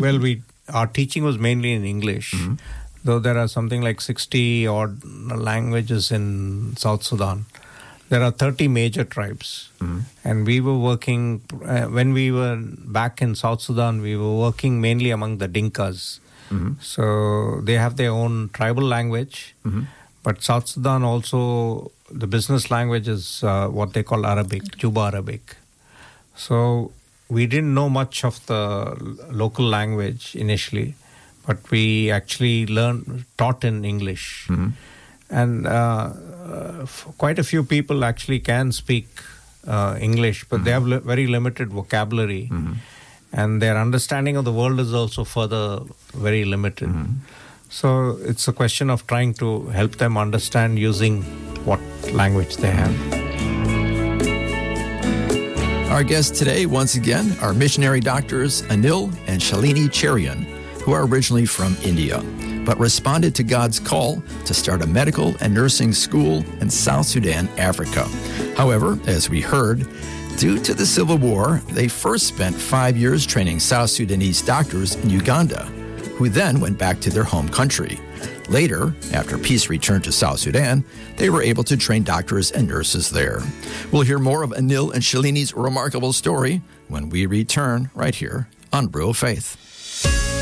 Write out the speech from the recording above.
Well, our teaching was mainly in English, though there are something like 60 odd languages in South Sudan. There are 30 major tribes, and we were working, when we were back in South Sudan, we were working mainly among the Dinkas. So they have their own tribal language, but South Sudan also, the business language is what they call Arabic, Juba Arabic. So we didn't know much of the local language initially, but we actually taught in English. And quite a few people actually can speak English, but they have very limited vocabulary. And their understanding of the world is also further very limited. So it's a question of trying to help them understand using what language they have. Our guests today, once again, are missionary doctors Anil and Shalini Cherian, who are originally from India, but responded to God's call to start a medical and nursing school in South Sudan, Africa. However, as we heard, due to the civil war, they first spent 5 years training South Sudanese doctors in Uganda, who then went back to their home country. Later, after peace returned to South Sudan, they were able to train doctors and nurses there. We'll hear more of Anil and Shalini's remarkable story when we return right here on Brew of Faith.